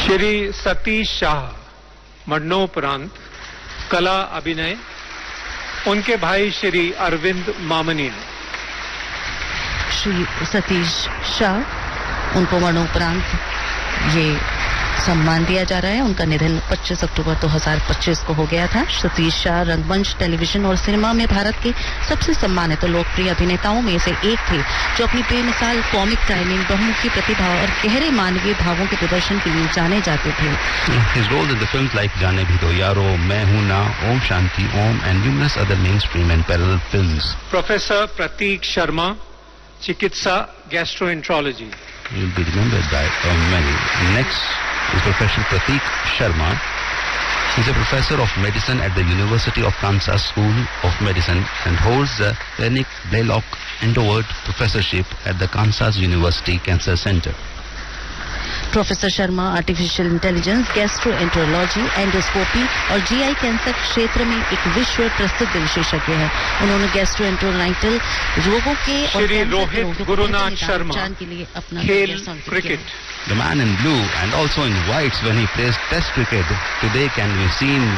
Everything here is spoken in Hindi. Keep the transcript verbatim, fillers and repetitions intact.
श्री सतीश शाह, मरणोपरांत कला अभिनय, उनके भाई श्री अरविंद मामनी। श्री सतीश शाह, उनको मरणोपरांत ये सम्मान दिया जा रहा है। उनका निधन पच्चीस अक्टूबर दो हज़ार पच्चीस को हो गया था। सतीश शाह रंगमंच, टेलीविजन और सिनेमा में भारत के सबसे सम्मानित और लोकप्रिय अभिनेताओं में से एक थे, जो अपनी बेमिसाल कॉमिक टाइमिंग, बहुमुखी प्रतिभा और गहरे मानवीय भावों के प्रदर्शन के लिए जाने जाते थे। His roles in the films like जाने भी दो यारो, मैं हूं ना, Om Shanti Om and numerous other mainstream and parallel films. Professor प्रतीक शर्मा, चिकित्सा, gastroenterology. He will be remembered by uh, many. Next is Professor Pratik Sharma. He is a professor of medicine at the University of Kansas School of Medicine and holds the Rennick Blaylock Endowed Professorship at the Kansas University Cancer Center. Professor Sharma artificial intelligence, gastroenterology, endoscopy और जीआई कैंसर क्षेत्र में एक विश्व प्रसिद्ध विशेषज्ञ है। उन्होंने गैस्ट्रोएंट्रोलाइटल रोगों के और श्री रोहित गुरुनाथ शर्मा, के लिए अपना खेल cricket. The man in blue and also in whites when he plays Test cricket today can be seen